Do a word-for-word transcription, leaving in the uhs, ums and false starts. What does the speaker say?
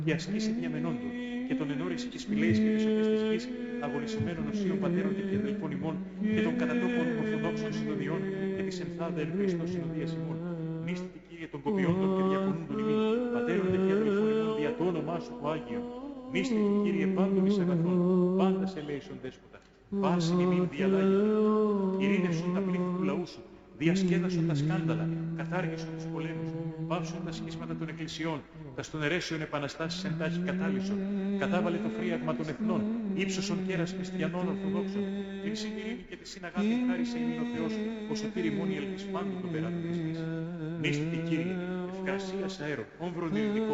η ασκήση διαμενόντων και τον ενόριση της φυλαίας και της σοφής της γης, αγωνισμένων οσίων πατέρων και αδελφών ημών και των κατατόπων ορθοδόξων συνοδειών και της ενθάδε εν Χριστώ συνοδείας ημών. Μνήστητη Κύριε των κοπιόντων και διακονούντων ημών, πατέρων δε και αδελφών ημών δια το όνομά σου το Άγιον. Μνήστητη Κύριε πάντων εις αγαθών, πάντα σε ελέησον δέσποτα. Πάση ημίν διαλάγεται. Ειρήνευσον τα πλήθη του λαού σου, διασκέδασον τα σκάνδαλα, κατάργησον τους πολέμους, πάυσον τα σχίσματα των εκκλησιών, τα στον αιρέσιον επαναστάσεις εν τάχει κατάλυσον, κατάβαλε το φρίαγμα των εθνών, ύψωσον κέρας χριστιανών ορθοδόξων, την συνειρήνη και τη συναγάπη χάρισε ημίν ο Θεός, ο σωτήρι μόνη ελπίς πάντων των περάτων της γης. Μνήστητη Κύριε, ευκρασίας αέρων, όμβρον ειρηνικών,